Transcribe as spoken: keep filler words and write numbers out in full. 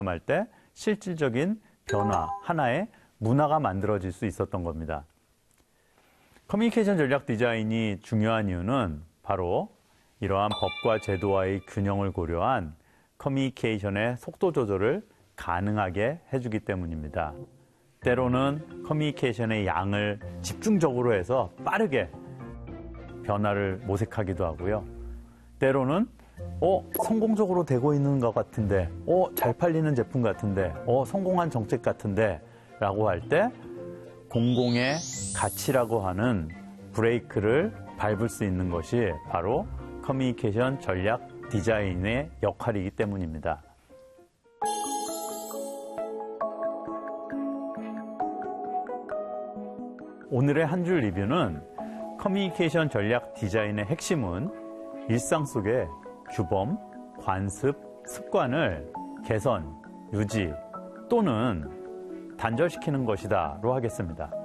할 때 실질적인 변화, 하나의 문화가 만들어질 수 있었던 겁니다. 커뮤니케이션 전략 디자인이 중요한 이유는 바로 이러한 법과 제도와의 균형을 고려한 커뮤니케이션의 속도 조절을 가능하게 해주기 때문입니다. 때로는 커뮤니케이션의 양을 집중적으로 해서 빠르게 변화를 모색하기도 하고요. 때로는 어, 성공적으로 되고 있는 것 같은데, 어, 잘 팔리는 제품 같은데, 어, 성공한 정책 같은데 라고 할 때 공공의 가치라고 하는 브레이크를 밟을 수 있는 것이 바로 커뮤니케이션 전략 디자인의 역할이기 때문입니다. 오늘의 한 줄 리뷰는 커뮤니케이션 전략 디자인의 핵심은 일상 속의 규범, 관습, 습관을 개선, 유지 또는 단절시키는 것이다로 하겠습니다.